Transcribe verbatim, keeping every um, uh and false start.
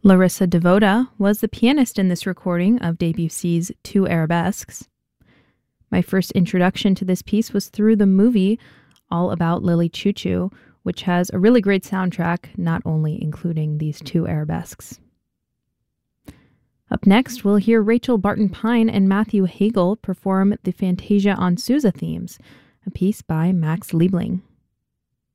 Larissa Devota was the pianist in this recording of Debussy's Two Arabesques. My first introduction to this piece was through the movie All About Lily Choo Choo, which has a really great soundtrack, not only including these two arabesques. Up next, we'll hear Rachel Barton Pine and Matthew Hagel perform the Fantasia on Sousa themes, a piece by Max Liebling.